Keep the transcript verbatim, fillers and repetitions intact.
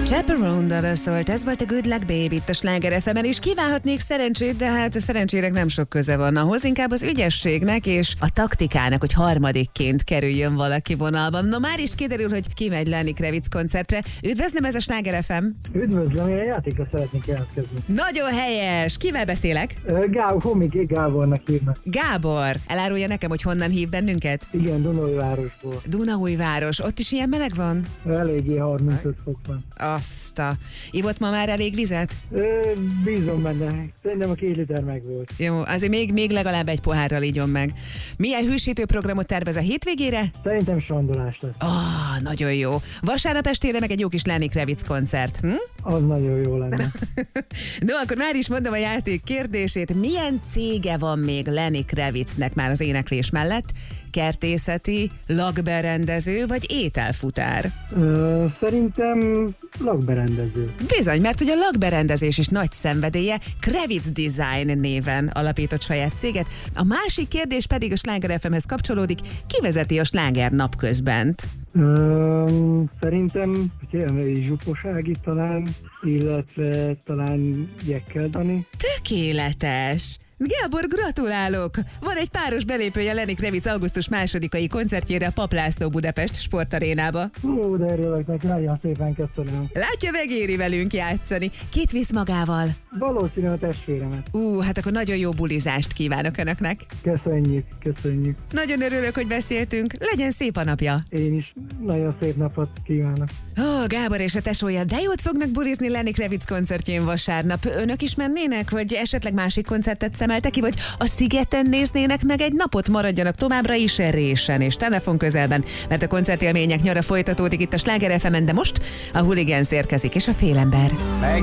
Chaperone-dal szólt, ez volt a Good Luck Baby itt a Sláger ef emen, és kívánhatnék szerencsét, de hát a szerencsének nem sok köze van ahhoz, inkább az ügyességnek és a taktikának, hogy harmadikként kerüljön valaki vonalban. No már is kiderül, hogy ki megy Lenny Kravitz koncertre. Üdvözlöm, ez a Sláger ef em. Üdvözlöm, én a játékra szeretnék jelentkezni. Nagyon helyes! Kivel beszélek? Gábor, Homik Gábornak hívnak. Gábor, elárulja nekem, hogy honnan hív bennünket? Igen, Dunaújvárosból. Dunaújváros, ott is ilyen meleg van? Eléggé harmincöt fok van. Azt a... Ivott ma már elég vizet? Ö, bízom benne. Szerintem a két liter meg volt. Jó, azért még, még legalább egy pohárral igyon meg. Milyen hűsítő programot tervez a hétvégére? Szerintem sandolás lesz. Ah, nagyon jó. Vasárnap estére meg egy jó kis Lenny Kravitz koncert. Hm? Az nagyon jó lenne. No, akkor már is mondom a játék kérdését. Milyen cége van még Lenny Kravitznek már az éneklés mellett? Kertészeti, lakberendező vagy ételfutár? Ö, szerintem lakberendező. Bizony, mert hogy a lakberendezés is nagy szenvedélye, Kravitz Design néven alapított saját céget. A másik kérdés pedig a Sláger ef emhez kapcsolódik, ki vezeti a Sláger napközbent? Ö, szerintem tényleg Zsuposági talán, illetve talán Jekkel Dani. Tökéletes! Gábor, gratulálok! Van egy páros belépője Lenny Kravitz augusztus másodikai koncertjére a Pap László Budapest sportarénába. Ó, de örülök neki, nagyon szépen köszönöm. Látja, megéri velünk játszani. Kit visz magával? Valószínűleg a testvéremet. Ú, hát akkor nagyon jó bulizást kívánok önöknek. Köszönjük, köszönjük. Nagyon örülök, hogy beszéltünk. Legyen szép a napja. Én is nagyon szép napot kívánok. Ó, Gábor és a tesója, de jót fognak bulizni Lenny Kravitz koncertjén vasárnap. Önök is mennének, vagy esetleg másik koncertet szemelte ki, vagy a Szigeten néznének meg egy napot, maradjanak továbbra is résen és telefon közelben, mert a koncertélmények nyara folytatódik itt a Sláger ef emen, de most a Hooligans érkezik és a Félember. Meg